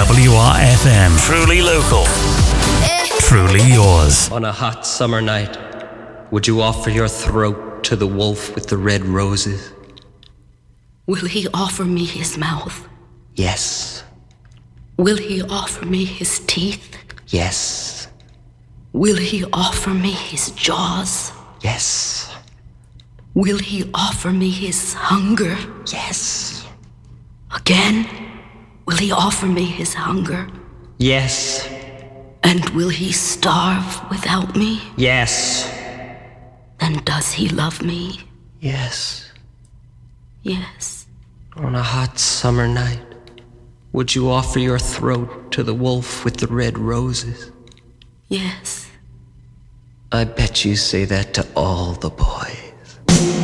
WRFM. Truly local. Truly yours. On a hot summer night, would you offer your throat to the wolf with the red roses? Will he offer me his mouth? Yes. Will he offer me his teeth? Yes. Will he offer me his jaws? Yes. Will he offer me his hunger? Yes. Again? Will he offer me his hunger? Yes. And will he starve without me? Yes. Then does he love me? Yes. Yes. On a hot summer night, would you offer your throat to the wolf with the red roses? Yes. I bet you say that to all the boys.